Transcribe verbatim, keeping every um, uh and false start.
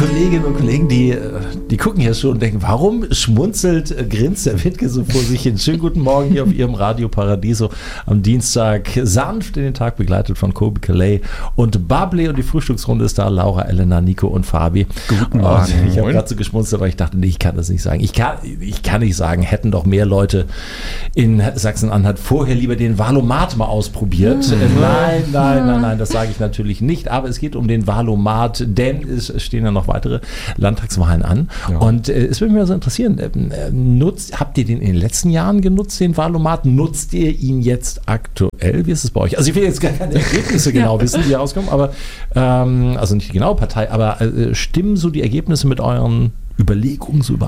Kolleginnen und Kollegen, die, die gucken ja schon und denken, warum schmunzelt, äh, grinst der Wittke so vor sich hin? Schönen guten Morgen hier auf Ihrem Radio Paradiso am Dienstag. Sanft in den Tag begleitet von Colby Calais und Bubbly, und die Frühstücksrunde ist da. Laura, Elena, Nico und Fabi. Guten Morgen. Und ich habe gerade so geschmunzelt, aber ich dachte, nee, ich kann das nicht sagen. Ich kann, ich kann nicht sagen, hätten doch mehr Leute in Sachsen-Anhalt vorher lieber den Valomat mal ausprobiert. Mhm. Nein, nein, nein, nein, das sage ich natürlich nicht. Aber es geht um den Valomat, denn es stehen ja noch weitere Landtagswahlen an. Ja. Und äh, es würde mich mal so interessieren, äh, nutzt, habt ihr den in den letzten Jahren genutzt, den Valomat? Nutzt ihr ihn jetzt aktuell? Wie ist es bei euch? Also ich will jetzt gar keine Ergebnisse genau wissen, die rauskommen, aber ähm, also nicht die genaue Partei, aber äh, stimmen so die Ergebnisse mit euren Überlegungen so überein?